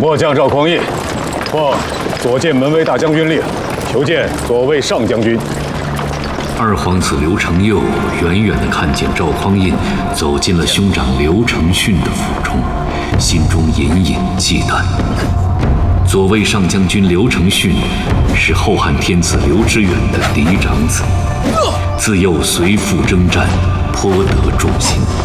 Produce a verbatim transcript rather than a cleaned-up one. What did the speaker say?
末将赵匡胤，奉左监门卫大将军令，求见左卫上将军。 二皇子刘承佑远远地看见赵匡胤走进了兄长刘承训的府中，心中隐隐忌惮。左卫上将军刘承训是后汉天子刘知远的嫡长子，自幼随父征战，颇得众心。